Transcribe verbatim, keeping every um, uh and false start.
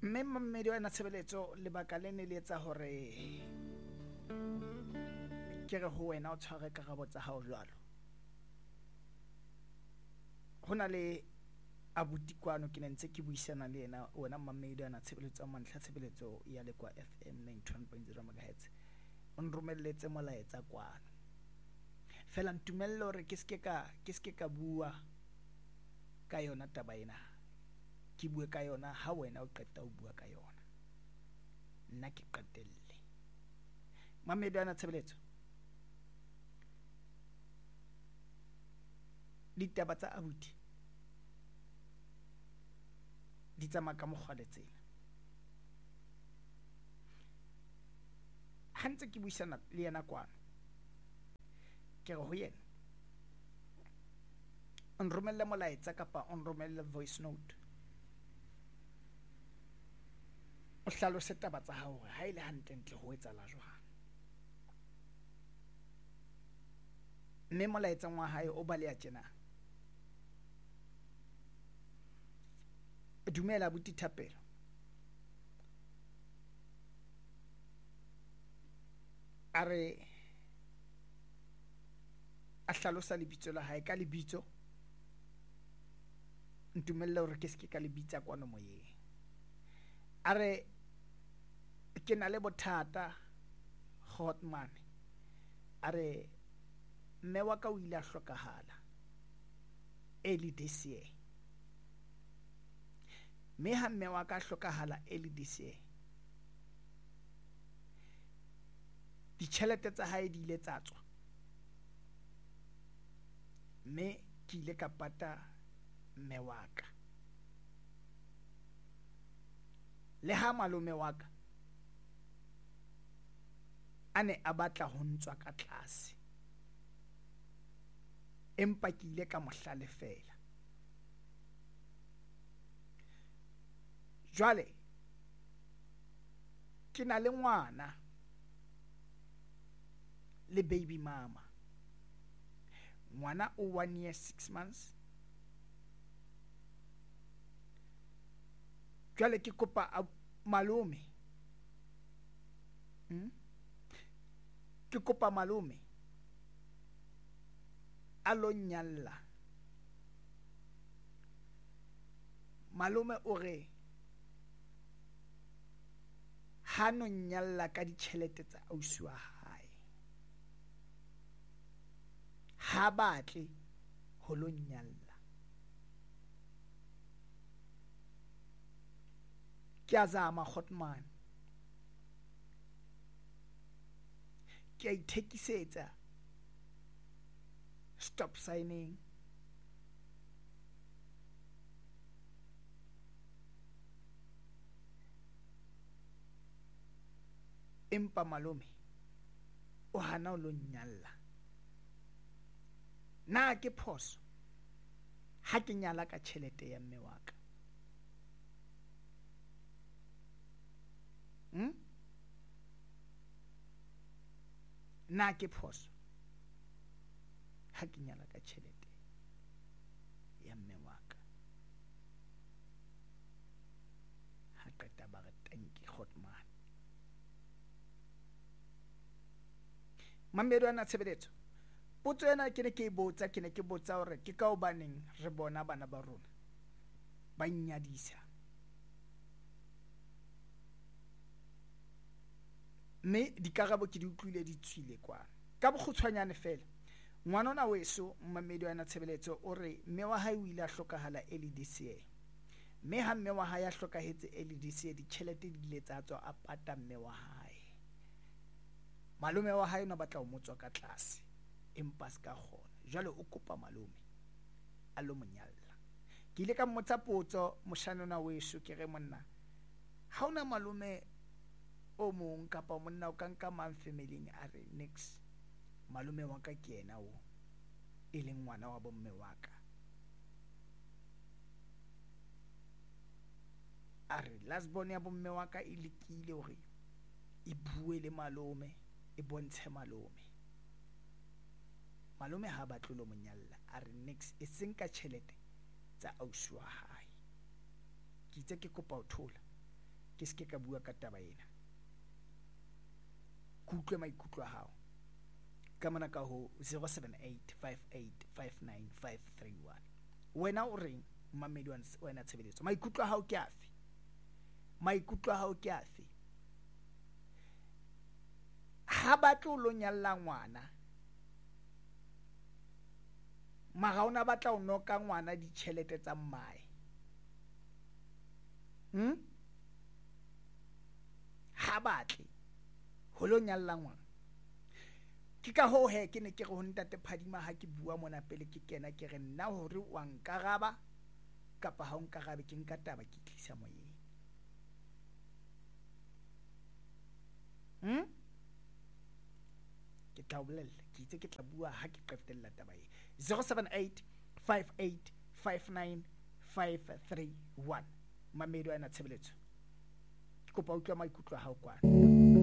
mme mammedi wa tshebeletso lebaka le ne le etsa hore ke re ho wena o tshware karabo tsa hao jwalo. Hona le abuti kwano ke ntse ke buisana le yena wena mammedi wa tshebeletso mantlha tshebeletso ya le kwa F M ninety-one point zero megahertz. O nromelletse molaetsa kwano. Fela ntumelle hore ke ske ka ke ske ka bua ka yona taba ena. Ke bue ka yona ha wena o qeta o bua ka yona. Nna ke qetelle. Mammedi wa tshebeletso. Ditaba tsa abuti di tsamaya ka mokgwa le tsela. Ha ntse ke buisana le yena kwano, ke re ho yena on romelle molaetsa kapa on romelle voice note, o hlalose taba tsa hao hore ha ile hantle ntle ho etsahala jwang. Mme molaetsa wa hae o baleya tjena. Dumela abuti Thapelo. Are a hlalosa lebitso la hae ka lebitso. Ntumelle hore ke ske ka lebitsa kwano moyeng. Are ke na le bothata Hotman. Are mme wa ka o ile a hlokahala early this year. Me ha mme wa ka hlokahala early this year. Ditjhelete tsa hae di ile tsa tswa. Me ke ile ka pata mme wa ka. Le ha malome wa ka ane a batla ho ntswa ka tlase. Empa ke ile ka mohlale fela. Jwale ke na le ngwana le baby mama. Ngwana o one year six months. Jwale ke kopa malome. Hmm? Ke kopa malome a lo nyalla. Malome o re ha no nyalla ka ditjhelete tsa ausi wa hae. Ha batle ho lo nyalla. Ke a zama Hotman. Ke a ithekisetsa stop signing. Empa malome o hana o lo nyalla. Na ke phoso ha ke nyala ka tjhelete ya mme wa ka? Hmm? Na ke phoso ha ke nyala ka tjhelete ya mme wa ka? Ha qeta ba re tanki Hotman. Mammedi wa tshebeletso. Potso ena ke ne ke botsa ke ne ke botsa hore ke ka hobaneng re bona bana ba rona ba nyadisa. Me dikarabo ke di utlwile di tswile kwa. Ka bokgutshwanyane fela. Ngwanona weso mammedi wa tshebeletso o re mme wa hae o ile a hlokahala early this year. Me ha mme wa hae a hlokahetse early this year, ditjhelete di ile tsa tswa a pata mme wa hae. Malome wa hae no batla ho motswa ka tlase. Empa ska khona. Jwale o kopa malome a lo monyalla. Ke ile ka mmotsa potso moshanona weso ke re monna, ha ona malome o mong kapa monna o ka nka mang family a re next malome wa ka ke yena o e leng ngwana wa bomme wa ka. A re last born ya bomme wa ka e lekile hore e bue le malome, e bontshe malome. Malome ha ba tlolo monyalla a re next e seng ka tjhelete tsa ausi wa hae. Ke itse ke kopa ho thola ke se ke ka bua ka taba ena ke utlwe maikutlo a hao ka mona ka ho zero seven eight five eight five nine five three one. Wena o reng mmamedi wa ena tshebeletso? Maikutlo a hao ke afe? Maikutlo a hao ke afe? Ha batla o lo nyalla ngwana mara ona batla o noka ngwana ditjhelete tsa mmae, hm ha batle ho lo nyalla ngwana. Ke ka ho he ke ne ke re ho ntate Phadima ha ke bua mona pele ke kena ke re nna hore wa nkaraba kapa ha o nkarabe ke nka taba ke tlisa moyeng. hm ke tla o bolella ke itse ke tla bua ha ke qetella taba e. Zero seven eight five eight five nine five three one. Mamedi wa ena tshebeletso ke kopa utlwa maikutlo a hao kwana.